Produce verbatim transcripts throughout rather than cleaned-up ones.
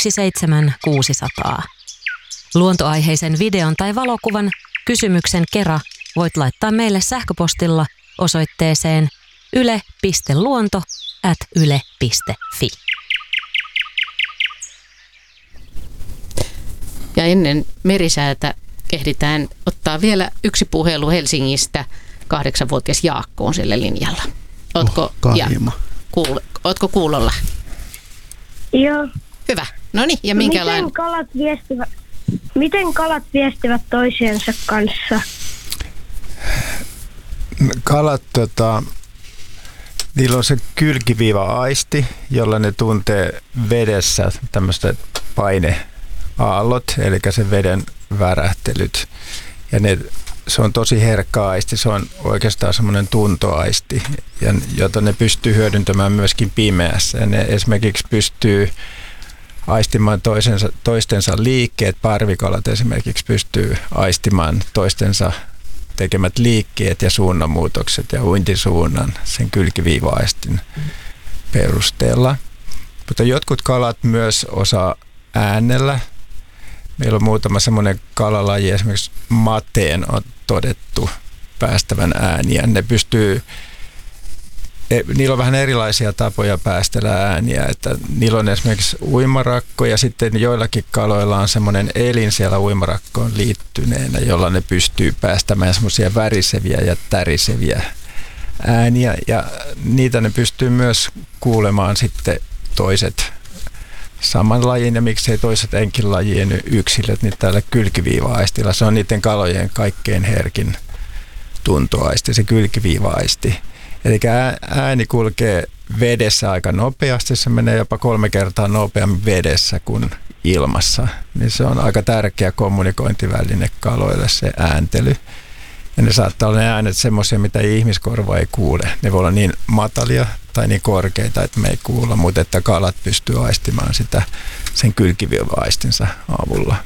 yksi seitsemän kuusi nolla nolla. Luontoaiheisen videon tai valokuvan kysymyksen kera voit laittaa meille sähköpostilla osoitteeseen yle piste luonto ät yle piste fi. Ja ennen merisäätä ehditään ottaa vielä yksi puhelu Helsingistä. Kahdeksanvuotias Jaakko on sillä linjalla. Ootko, oh, ja, kuul, ootko kuulolla? Joo. Hyvä. No niin, ja minkälainen? Miten kalat viestivät, miten kalat viestivät toisiensa kanssa? Kalat, tota, niillä on se kylkiviiva-aisti, jolla ne tuntee vedessä tämmöistä paineaallot, eli se veden värähtelyt. Ja ne, se on tosi herkkä aisti, se on oikeastaan semmoinen tuntoaisti, ja, jota ne pystyy hyödyntämään myöskin pimeässä. Ja ne esimerkiksi pystyy aistimaan toisensa, toistensa liikkeet, parvikalat esimerkiksi pystyy aistimaan toistensa tekemät liikkeet ja suunnanmuutokset ja uintisuunnan sen kylkiviiva-aistin perusteella. Mutta jotkut kalat myös osaa äänellä. Meillä on muutama semmoinen kalalaji, esimerkiksi mateen on todettu päästävän ääniä. Ne pystyy, niillä on vähän erilaisia tapoja päästellä ääniä. Että niillä on esimerkiksi uimarakko ja sitten joillakin kaloilla on semmoinen elin siellä uimarakkoon liittyneenä, jolla ne pystyy päästämään semmoisia väriseviä ja täriseviä ääniä. Ja niitä ne pystyy myös kuulemaan sitten toiset saman lajin ja miksei toiset enkilajien yksilöt, niin täällä kylkiviiva-aistilla. Se on niiden kalojen kaikkein herkin tuntoaisti, se kylkiviiva-aisti. Eli ääni kulkee vedessä aika nopeasti, se menee jopa kolme kertaa nopeammin vedessä kuin ilmassa. Niin se on aika tärkeä kommunikointiväline kaloille se ääntely. Ja ne saattaa olla ne äänet semmoisia, mitä ihmiskorva ei kuule. Ne voi olla niin matalia tai niin korkeita, että me ei kuulla, mutta että kalat pystyy aistimaan sitä sen kylkiviiva-aistinsa avulla.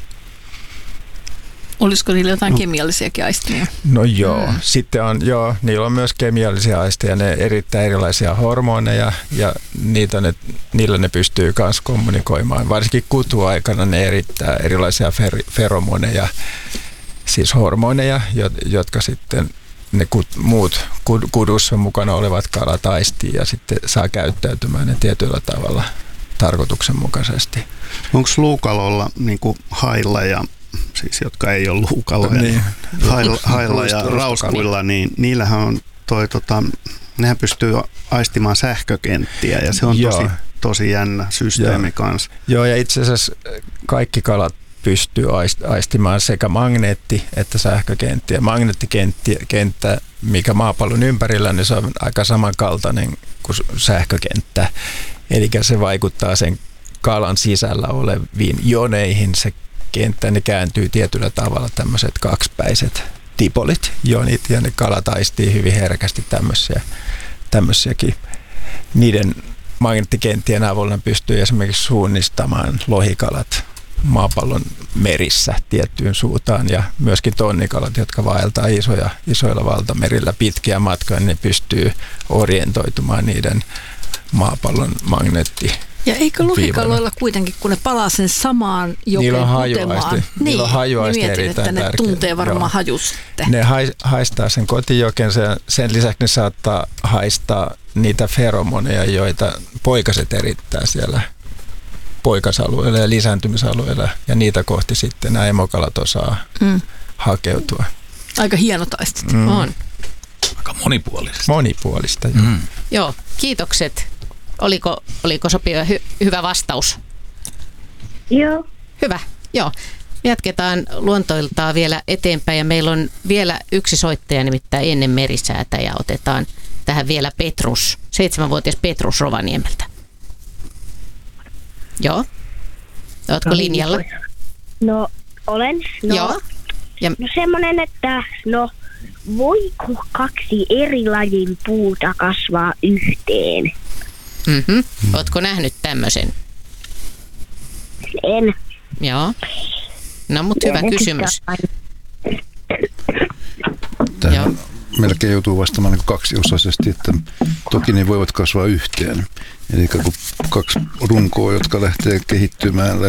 Olisiko niillä jotain no. kemiallisiakin aistimia? No joo, mm. sitten on, joo, niillä on myös kemiallisia aisteja, ne erittäin erilaisia hormoneja ja niitä ne, niillä ne pystyy myös kommunikoimaan. Varsinkin kutuaikana ne erittää erilaisia fer, feromoneja, siis hormoneja, jotka sitten ne kut, muut kudussa mukana olevat kalat aistii ja sitten saa käyttäytymään ne tietyllä tavalla tarkoituksenmukaisesti. Onko luukalolla niin kuin hailla ja siis jotka ei ole luukaloja, niin. hailla, hailla ja rauskuilla, niin niillähän on toi, tota, nehän pystyy aistimaan sähkökenttiä ja se on tosi, tosi jännä systeemi Joo. kanssa. Joo, ja itse asiassa kaikki kalat pystyy aistimaan sekä magneetti- että sähkökenttiä. Magneettikenttä, mikä maapallon ympärillä, niin se on aika samankaltainen kuin sähkökenttä. Eli se vaikuttaa sen kalan sisällä oleviin joneihin. Se kenttä, ne kääntyy tietyllä tavalla tämmöiset kaksipäiset dipolit, jonit, ja ne kalat aistii hyvin herkästi tämmöisiä, tämmöisiäkin. Niiden magneettikenttien avulla pystyy esimerkiksi suunnistamaan lohikalat maapallon merissä tiettyyn suuntaan ja myöskin tonnikalat, jotka vaeltaa isoja, isoilla valtamerillä pitkiä matkoja, niin ne pystyy orientoitumaan niiden maapallon magneetti. Ja eikö lohikaloilla kuitenkin, kun ne palaa sen samaan jokeen kutemaan, niin, niillä on hajuaisti niin mietin, että ne tärkeä. tuntee varmaan Joo. hajuste. Ne haistaa sen kotijoken, sen, sen lisäksi ne saattaa haistaa niitä feromoneja, joita poikaset erittää siellä poikasalueella ja lisääntymisalueella, ja niitä kohti sitten nämä emokalat osaa mm. hakeutua. Aika hienot aistit. Mm. On. Aika monipuolista. Monipuolista, joo. Mm. Joo, kiitokset. Oliko, oliko sopiva hy, hyvä vastaus? Joo. Hyvä, joo. Jatketaan luontoiltaa vielä eteenpäin ja meillä on vielä yksi soittaja nimittäin ennen merisäätä ja otetaan tähän vielä Petrus, seitsemänvuotias Petrus Rovaniemeltä. Joo. Ootko no, linjalla? No, olen. No, Joo. Ja... no semmoinen, että no voiko kaksi eri lajin puuta kasvaa yhteen? Mm-hmm. Ootko nähnyt tämmöisen? En. Joo. No, mutta hyvä en kysymys. Tähän melkein joutuu vastaamaan niin kaksiosaisesti, että toki ne voivat kasvaa yhteen. Eli kun kaksi runkoa, jotka lähtee kehittymään,